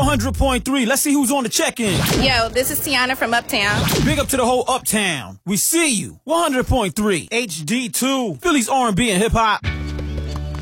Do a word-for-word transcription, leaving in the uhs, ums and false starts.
hundred point three. Let's see who's on the check-in. Yo, this is Tiana from Uptown. Big up to the whole Uptown. We see you. one hundred point three. H D two. Philly's R and B and hip-hop.